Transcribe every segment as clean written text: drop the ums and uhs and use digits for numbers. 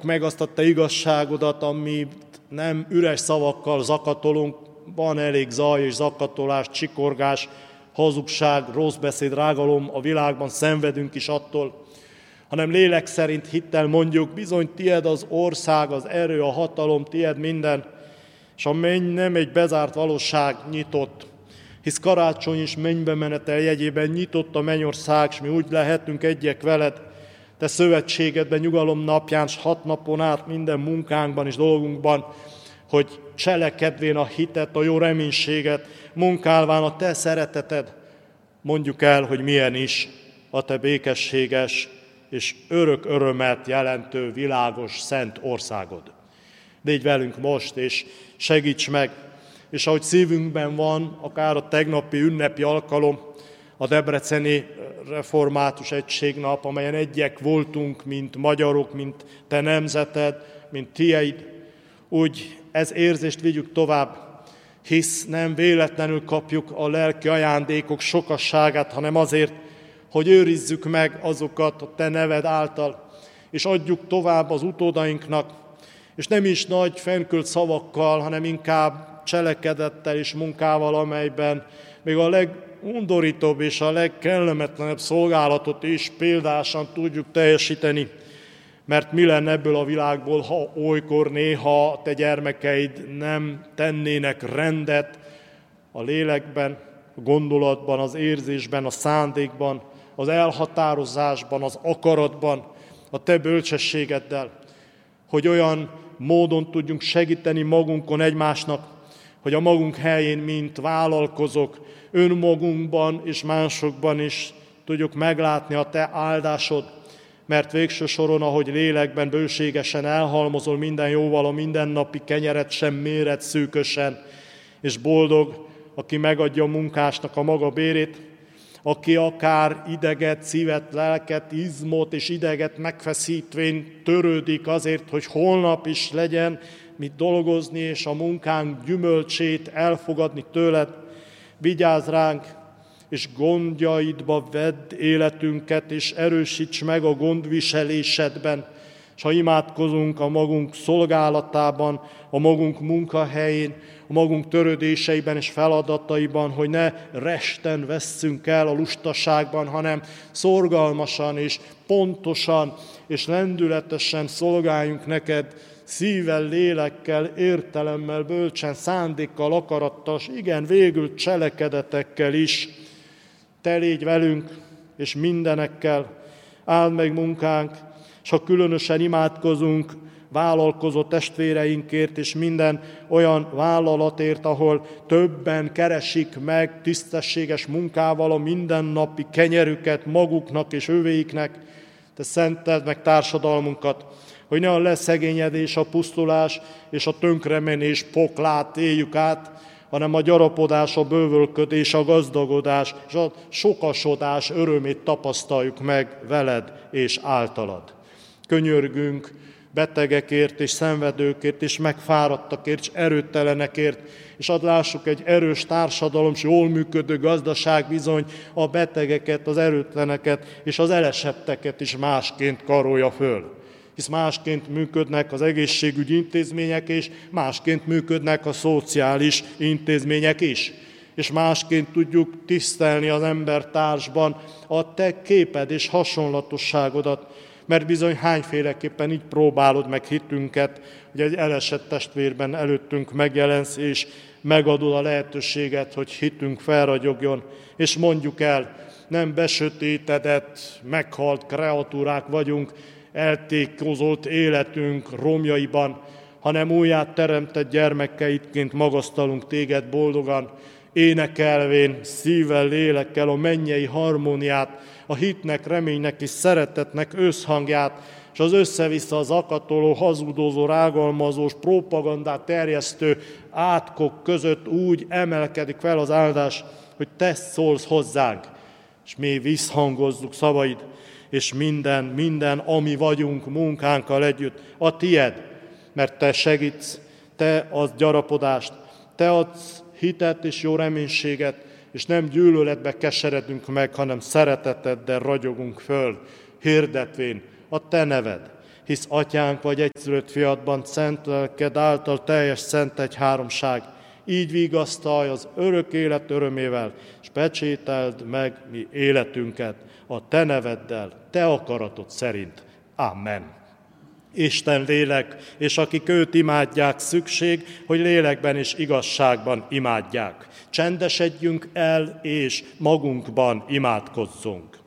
meg azt a te igazságodat, amit nem üres szavakkal zakatolunk, van elég zaj és zakatolás, csikorgás, hazugság, rossz beszéd, rágalom, a világban szenvedünk is attól, hanem lélek szerint hittel mondjuk, bizony tied az ország, az erő, a hatalom, tied minden, és a menny nem egy bezárt valóság, nyitott, hisz karácsony is mennybe menetel jegyében nyitott a mennyország, és mi úgy lehetünk egyek veled, te szövetségedben, nyugalom napján, s 6 napon át minden munkánkban és dolgunkban, hogy cselekedvén a hitet, a jó reménységet, munkálván a te szereteted, mondjuk el, hogy milyen is a te békességes és örök örömet jelentő világos, szent országod. Légy velünk most, és segíts meg, és ahogy szívünkben van, akár a tegnapi ünnepi alkalom, a Debreceni Református Egységnap, amelyen egyek voltunk, mint magyarok, mint te nemzeted, mint tieid, úgy ez érzést vigyük tovább, hisz nem véletlenül kapjuk a lelki ajándékok sokasságát, hanem azért, hogy őrizzük meg azokat a te neved által, és adjuk tovább az utódainknak, és nem is nagy fenkölt szavakkal, hanem inkább cselekedettel és munkával, amelyben még a legundorítóbb és a legkellemetlenebb szolgálatot is példásan tudjuk teljesíteni, mert mi lenne ebből a világból, ha olykor néha te gyermekeid nem tennének rendet a lélekben, a gondolatban, az érzésben, a szándékban, az elhatározásban, az akaratban, a te bölcsességeddel, hogy olyan módon tudjunk segíteni magunkon egymásnak, hogy a magunk helyén, mint vállalkozók, önmagunkban és másokban is tudjuk meglátni a te áldásod, mert végső soron, ahogy lélekben bőségesen elhalmozol minden jóval, a mindennapi kenyeret sem méret szűkösen, és boldog, aki megadja a munkásnak a maga bérét, aki akár ideget, szívet, lelket, izmot és ideget megfeszítvén törődik azért, hogy holnap is legyen mit dolgozni, és a munkánk gyümölcsét elfogadni tőled. Vigyázz ránk, és gondjaidba vedd életünket, és erősíts meg a gondviselésedben, és ha imádkozunk a magunk szolgálatában, a magunk munkahelyén, a magunk törődéseiben és feladataiban, hogy ne resten vesszünk el a lustaságban, hanem szorgalmasan és pontosan és lendületesen szolgáljunk neked, szívvel, lélekkel, értelemmel, bölcsen, szándékkal, akarattal, és igen, végül cselekedetekkel is. Te légy velünk, és mindenekkel áld meg munkánk, és ha különösen imádkozunk vállalkozó testvéreinkért, és minden olyan vállalatért, ahol többen keresik meg tisztességes munkával a mindennapi kenyerüket maguknak és övéiknek, te szenteld meg társadalmunkat, hogy ne a leszegényedés, a pusztulás és a tönkremenés poklát éljük át, hanem a gyarapodás, a bővölködés, a gazdagodás és a sokasodás örömét tapasztaljuk meg veled és általad. Könyörgünk betegekért és szenvedőkért és megfáradtakért és erőtlenekért, és add lássuk egy erős társadalom és jól működő gazdaság bizony a betegeket, az erőtleneket és az elesetteket is másként karolja föl. Hisz másként működnek az egészségügyi intézmények, és másként működnek a szociális intézmények is. És másként tudjuk tisztelni az embertársban a te képed és hasonlatosságodat, mert bizony hányféleképpen így próbálod meg hitünket, hogy egy elesett testvérben előttünk megjelensz, és megadod a lehetőséget, hogy hitünk felragyogjon, és mondjuk el, nem besötétedett, meghalt kreatúrák vagyunk, eltékozolt életünk romjaiban, hanem újjá teremtett gyermekeidként magasztalunk téged boldogan, énekelvén, szívvel, lélekkel a mennyei harmóniát, a hitnek, reménynek és szeretetnek összhangját, és az össze-vissza zakatoló, hazudozó, rágalmazós, propagandát terjesztő átkok között úgy emelkedik fel az áldás, hogy te szólsz hozzánk, és mi visszhangozzuk szavaid, és minden, ami vagyunk munkánkkal együtt, a tied, mert te segítsz, te adsz gyarapodást, te adsz hitet és jó reménységet, és nem gyűlöletbe keseredünk meg, hanem szereteteddel ragyogunk föl, hirdetvén a te neved, hisz atyánk vagy egyszülött fiadban, szent lelked által teljes szent egy háromság. Így vigasztalj az örök élet örömével, és pecsételd meg mi életünket a te neveddel, te akaratod szerint. Amen. Isten lélek, és akik őt imádják, szükség, hogy lélekben és igazságban imádják. Csendesedjünk el, és magunkban imádkozzunk.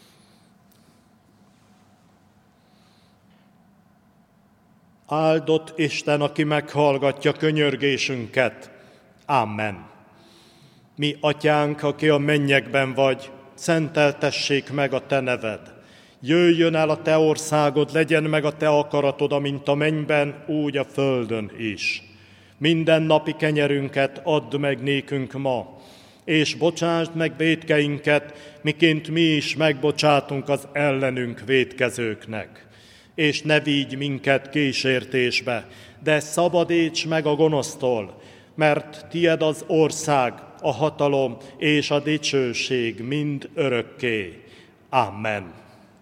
Áldott Isten, aki meghallgatja könyörgésünket. Amen. Mi, atyánk, aki a mennyekben vagy, szenteltessék meg a te neved. Jöjjön el a te országod, legyen meg a te akaratod, amint a mennyben, úgy a földön is. Minden napi kenyerünket add meg nékünk ma, és bocsásd meg vétkeinket, miként mi is megbocsátunk az ellenünk vétkezőknek. És ne vigy minket kísértésbe, de szabadíts meg a gonosztól, mert tied az ország, a hatalom és a dicsőség mind örökké. Amen.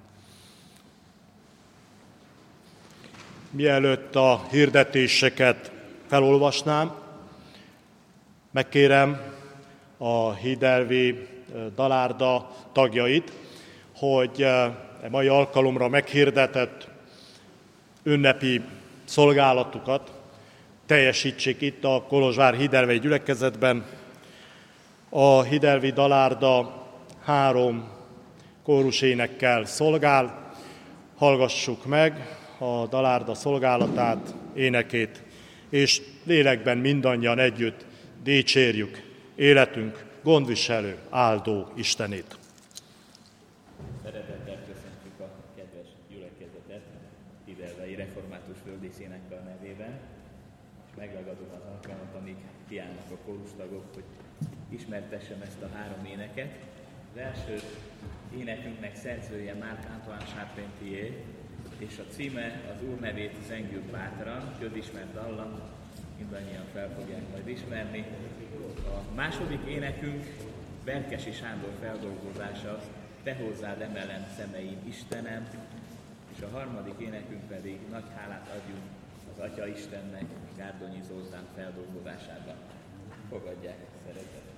Mielőtt a hirdetéseket felolvasnám, megkérem a Hidelvi Dalárda tagjait, hogy a mai alkalomra meghirdetett ünnepi szolgálatukat teljesítsék itt a Kolozsvár Hidelvei gyülekezetben. A Hidelvi Dalárda 3 kórusénekkel szolgál. Hallgassuk meg a Dalárda szolgálatát, énekét, és lélekben mindannyian együtt dicsérjük életünk gondviselő, áldó Istenét. Szeretettel köszöntjük a kedves gyülekezetet Hidelvei Református Földészénekkar nevében, és megragadom az alkalmat, amíg kiállnak a kórustagok, hogy ismertessem ezt a 3 éneket. Az első énekünknek szerzője Marc Antoine Charpentier, és a címe az Úr nevét zengjük bátran, közismert dallam, mindannyian fel fogják majd ismerni. A második énekünk Berkesi Sándor feldolgozása, Te hozzád emelem szemeim Istenem, és a harmadik énekünk pedig nagy hálát adjunk az Atya Istennek Gárdonyi Zoltán feldolgozásában. Fogadják szeretettel!